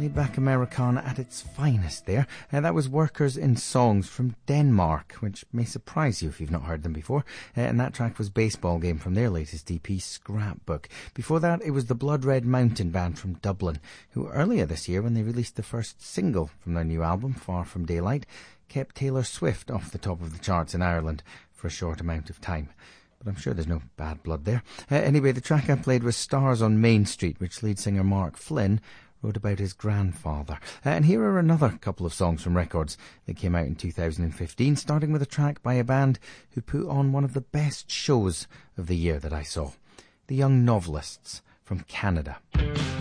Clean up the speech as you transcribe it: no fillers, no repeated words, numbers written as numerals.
laid-back Americana at its finest there. That was Workers in Songs from Denmark, which may surprise you if you've not heard them before. And that track was Baseball Game from their latest EP, Scrapbook. Before that, it was the Blood Red Mountain Band from Dublin, who earlier this year, when they released the first single from their new album, Far From Daylight, kept Taylor Swift off the top of the charts in Ireland for a short amount of time. But I'm sure there's no bad blood there. Anyway, the track I played was Stars on Main Street, which lead singer Mark Flynn wrote about his grandfather. And here are another couple of songs from records that came out in 2015, starting with a track by a band who put on one of the best shows of the year that I saw. The Young Novelists from Canada.